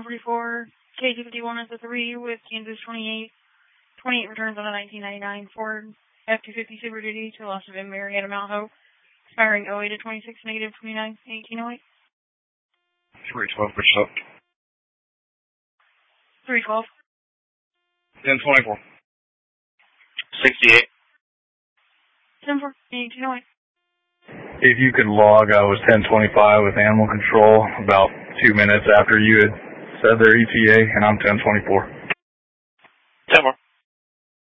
1044, K251 is the 3 with Kansas 28. 28 returns on a 1999 Ford F-250 Super Duty to Lost of M. Marietta Mount Hope, expiring 08 to 26, negative 29, 1808. 312, push up. 312. 1024. 68. 10-4, 1808. If you could log, I was 1025 with Animal Control about 2 minutes after you had said their ETA, and I'm 1024. 10-4.